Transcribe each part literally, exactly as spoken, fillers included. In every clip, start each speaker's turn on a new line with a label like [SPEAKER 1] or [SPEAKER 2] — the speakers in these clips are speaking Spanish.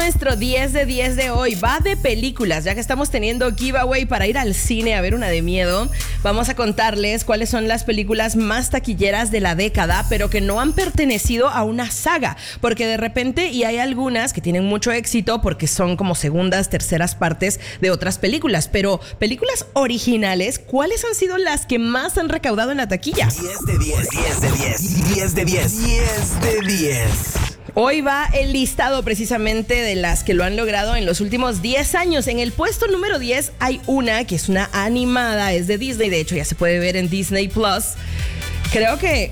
[SPEAKER 1] Nuestro diez de diez de hoy va de películas, ya que estamos teniendo giveaway para ir al cine a ver una de miedo. Vamos a contarles cuáles son las películas más taquilleras de la década, pero que no han pertenecido a una saga, porque de repente, y hay algunas que tienen mucho éxito porque son como segundas, terceras partes de otras películas, pero películas originales, ¿cuáles han sido las que más han recaudado en la taquilla?
[SPEAKER 2] diez de diez, diez de diez, diez de diez, diez de diez.
[SPEAKER 1] Hoy va el listado precisamente de las que lo han logrado en los últimos diez años. En el puesto número diez hay una que es una animada, es de Disney, de hecho ya se puede ver en Disney Plus. Creo que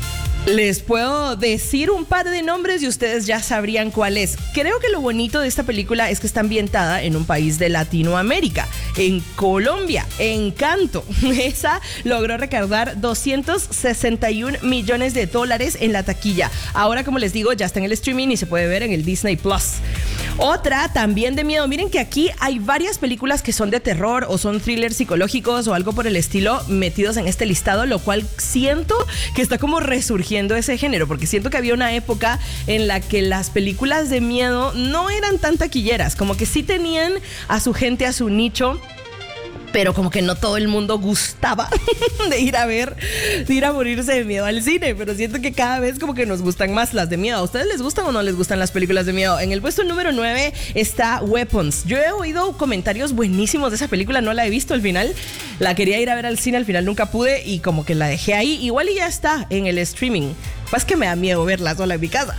[SPEAKER 1] les puedo decir un par de nombres y ustedes ya sabrían cuál es. Creo que lo bonito de esta película es que está ambientada en un país de Latinoamérica, en Colombia, Encanto. Esa logró recaudar doscientos sesenta y un millones de dólares en la taquilla. Ahora, como les digo, ya está en el streaming y se puede ver en el Disney Plus. Otra también de miedo. Miren que aquí hay varias películas que son de terror o son thrillers psicológicos o algo por el estilo metidos en este listado, lo cual siento que está como resurgiendo ese género, porque siento que había una época en la que las películas de miedo no eran tan taquilleras, como que sí tenían a su gente, a su nicho, pero como que no todo el mundo gustaba de ir a ver, de ir a morirse de miedo al cine, pero siento que cada vez como que nos gustan más las de miedo. ¿A ustedes les gustan o no les gustan las películas de miedo? En el puesto número nueve está Weapons. Yo he oído comentarios buenísimos de esa película, no la he visto al final, la quería ir a ver al cine, al final nunca pude y como que la dejé ahí, igual y ya está en el streaming. Pues que me da miedo verla sola en mi casa.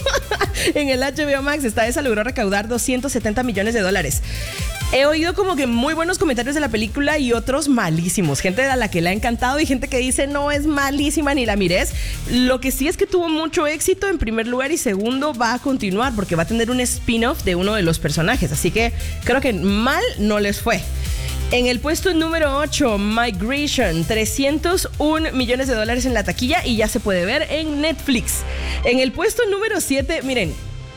[SPEAKER 1] En el H B O Max está esa, logró recaudar doscientos setenta millones de dólares. He oído como que muy buenos comentarios de la película y otros malísimos. Gente a la que le ha encantado y gente que dice no, es malísima, ni la mires. Lo que sí es que tuvo mucho éxito en primer lugar y segundo va a continuar porque va a tener un spin-off de uno de los personajes. Así que creo que mal no les fue. En el puesto número ocho, Migration, trescientos un millones de dólares en la taquilla y ya se puede ver en Netflix. En el puesto número siete, miren,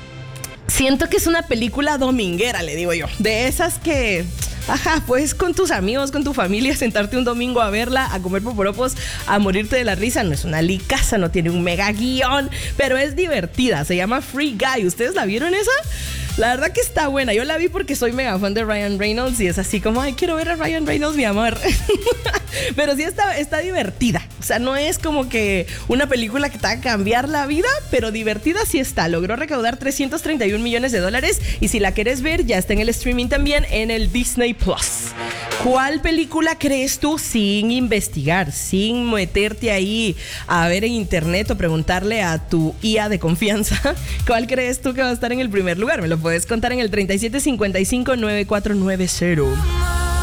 [SPEAKER 1] siento que es una película dominguera, le digo yo, de esas que, ajá, pues con tus amigos, con tu familia, sentarte un domingo a verla, a comer poporopos, a morirte de la risa. No es una licaza, no tiene un mega guión, pero es divertida, se llama Free Guy. ¿Ustedes la vieron esa? La verdad que está buena. Yo la vi porque soy mega fan de Ryan Reynolds y es así como, ay, quiero ver a Ryan Reynolds, mi amor. Pero sí está, está divertida. O sea, no es como que una película que te va a cambiar la vida, pero divertida sí está. Logró recaudar trescientos treinta y un millones de dólares y si la quieres ver, ya está en el streaming también en el Disney Plus. ¿Cuál película crees tú, sin investigar, sin meterte ahí a ver en internet o preguntarle a tu I A de confianza, cuál crees tú que va a estar en el primer lugar? Me lo puedes contar en el treinta y siete cincuenta y cinco noventa y cuatro noventa.